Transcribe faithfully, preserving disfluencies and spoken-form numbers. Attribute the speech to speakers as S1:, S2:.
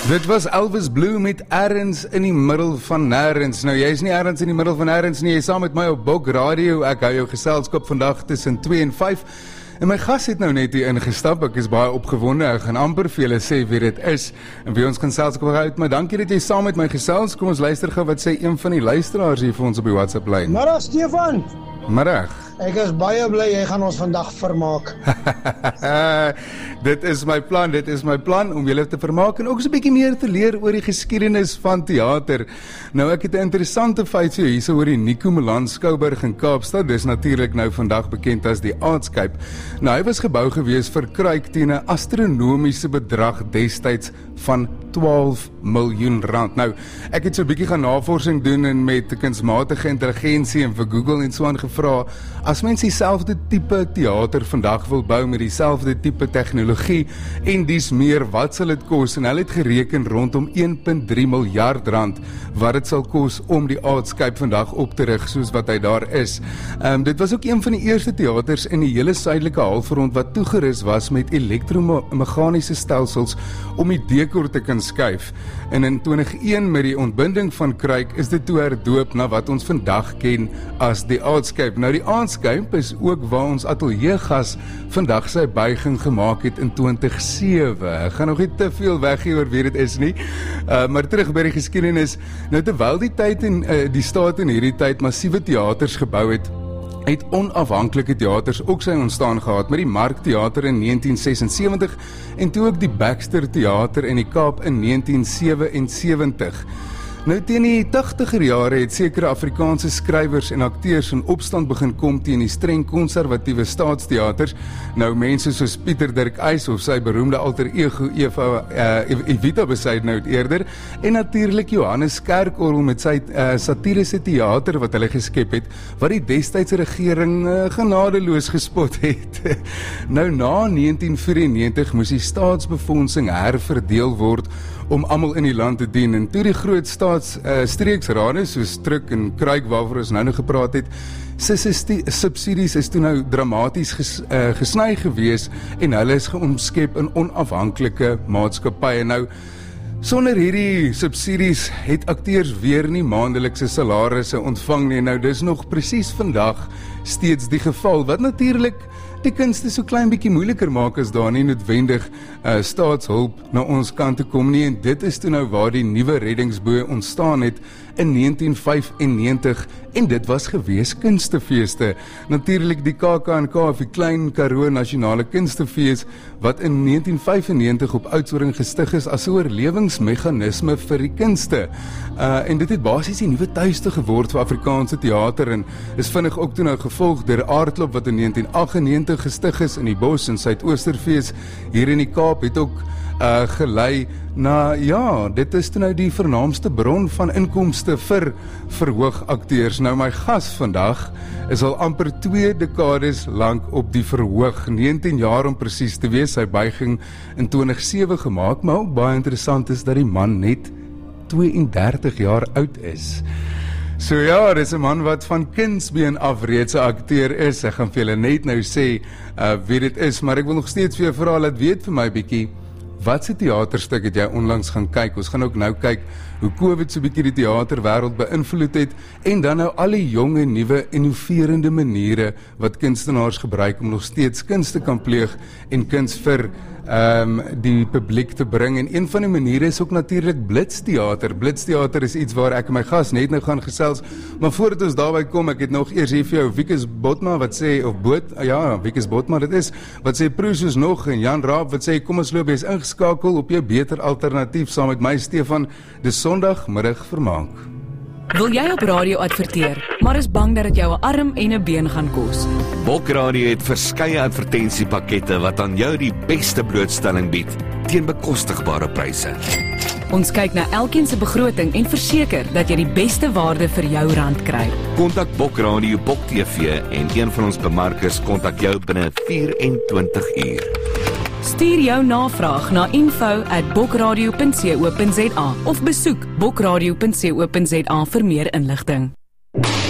S1: Dit was Elvis Blue met Ergens in die middel van nêrens. Nou, jy is nie ergens in die middel van nêrens nie, jy is saam met my op Bok Radio. Ek hou jou geselskap vandag tussen twee en vyf. En my gas het nou net hier ingestap, ek is baie opgewonde, ek gaan amper vir julle sê wie dit is, en wie ons geselskap hou, maar dankie dat jy saam met my gesels. Kom ons luister gou wat sê een van die luisteraars hier vir ons op die WhatsApp lyn.
S2: Middag Stefan.
S1: Middag.
S2: Ek is baie bly jy gaan ons vandag vermaak.
S1: Dit is my plan, dit is my plan om julle te vermaak en ook so 'n bietjie meer te leer oor die geskiedenis van teater. Nou ek het 'n interessante feit vir jou hierso oor die Nico Melan Skouburg in Kaapstad. Dis natuurlik nou vandag bekend as die Artscape. Nou hy was gebou gewees vir Kruik teen 'n astronomiese bedrag destyds van twaalf miljoen rand. Nou, ek het so 'n bietjie gaan navorsing doen en met kunsmatige intelligensie en vir Google en so aan gevra, as mens dieselfde tipe teater vandag wil bou met dieselfde tipe tegnologie en dis meer, wat sal dit kos? En hulle het gereken rondom een komma drie miljard rand wat dit sal kos om die Artscape vandag op te rig soos wat hy daar is. Um, dit was ook een van die eerste teaters in die hele suidelike halfrond wat toegerus was met elektromeganiese stelsels om die dekor te kan skuif. En in twintig een met die ontbinding van Kruik is dit toe herdoop na wat ons vandag ken as die Artscape. Nou die Artscape is ook waar ons ateljeegas vandag sy buiging gemaak het in twintig sewe. Ek gaan nog nie te veel weggee oor wie dit is nie, uh, maar terug by die geskiedenis. Nou terwyl die tyd en uh, die staat in hierdie tyd massiewe teaters gebou het, het onafhanklike teaters ook sy ontstaan gehad met die Markteater in negentien sesensewentig en toe ook die Baxter Theater in die Kaap in negentien sewensewentig. Nou teen die tachtiger jare het sekere Afrikaanse skrywers en akteurs in opstand begin kom teen die streng konservatiewe staatsteaters. Nou mense soos Pieter Dirk Uys of sy beroemde alter ego Eva uh, Evita Besuidenhout eerder, en natuurlik Johannes Kerkorrel met sy uh, satiriese teater wat hulle geskep het, wat die destydse regering uh, genadeloos gespot het. Nou na negentien vyfennegentig moes die staatsbefondsing herverdeel word om almal in die land te dien, en toe die groot staats uh, streeksrade soos Truk en Kruik waarvoor ons nou nog gepraat het, sy subsidies is toe nou dramaties ges, uh, gesny gewees en hulle is geomskep in onafhanklike maatskappye. Nou sonder hierdie subsidies het akteurs weer nie maandelikse salarisse ontvang nie. Nou dis nog presies vandag steeds die geval, wat natuurlik die kunste so klein bietjie moeiliker maak as daar nie noodwendig uh, staatshulp na ons kant te kom nie, en dit is toe nou waar die nuwe reddingsboë ontstaan het in negentien vyfennegentig, en dit was gewees kunstefeeste. Natuurlik die K K N K of die Klein Karoo Nasionale Kunstefees wat in negentien vyfennegentig op Oudtshoorn gestig is as 'n oorlewingsmeganisme vir die kunste. Uh, en dit het basies die nuwe tuiste geword vir Afrikaanse teater en is vinnig ook toe nou gevolg deur Aardklop wat in negentien aggennegentig gestig is in die Bos en Suidoosterfees hier in die Kaap het ook uh, gelei na, ja, dit is toe nou die vernaamste bron van inkomste vir verhoogakteurs. Nou my gas vandag is al amper twee dekades lank op die verhoog, negentien jaar om presies te wees, sy buiging in twintig sewe gemaak, maar ook baie interessant is dat die man net twee en dertig jaar oud is. So ja, dit is 'n man wat van kindsbeen af reeds 'n akteur is. Ek gaan vir julle net nou sê uh, wie dit is, maar ek wil nog steeds vir jou vra, laat weet vir my bietjie, wat se teaterstuk het jy onlangs gaan kyk? Ons gaan ook nou kyk hoe COVID so bietjie die teaterwêreld beïnvloed het en dan nou al die jonge, nuwe, innoverende maniere wat kunstenaars gebruik om nog steeds kuns te kan pleeg en kuns vir um, die publiek te bring. En een van die maniere is ook natuurlik blitsteater. Blitsteater is iets waar ek en my gas net nou gaan gesels, maar voordat ons daarby kom, ek het nog eers hier vir jou Wikus Botma wat sê, of Boot, ja, Wikus Botma dit is, wat sê proe soos nog, en Jan Raap wat sê, kom ons loop, jy is ingeskakel op jou beter alternatief saam met my Stefan, dis Sondagmiddag vermaak.
S3: Wil jy op radio adverteer, maar is bang dat dit jou 'n arm en 'n been gaan kos?
S4: Bok Radio het verskeie advertensiepakkette wat aan jou die beste blootstelling bied teen bekostigbare pryse.
S3: Ons kyk na elkeen se begroting en verseker dat jy die beste waarde vir jou rand kry.
S4: Kontak Bok Radio, Bok T V en een van ons bemarkers kontak jou binne vyf en twintig uur.
S3: Stuur jou navraag na info at bokradio punt co punt za of besoek bokradio punt co punt za vir meer inligting.